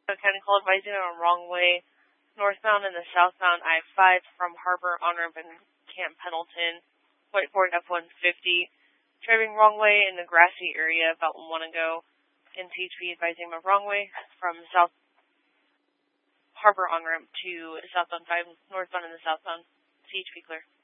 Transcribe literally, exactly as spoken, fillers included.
County call advising on wrong way northbound and the southbound I five from Harbor on ramp and Camp Pendleton. Whiteboard F one fifty. Driving wrong way in the grassy area about one ago. And C H P advising the wrong way from South Harbor on ramp to southbound five, northbound and the southbound. C H P clear.